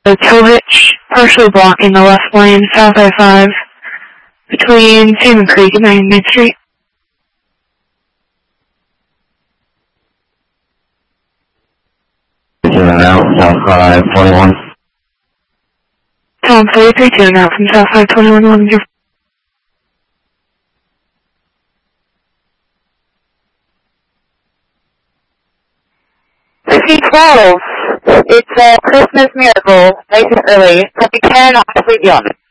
Tovich, partially blocking the left lane, South I-5, between Salmon Creek and 99th Street. Out, South 521. Tom 43 out from South 521, 11 12. It's a Christmas miracle, nice and early. Traffic 10, obviously beyond.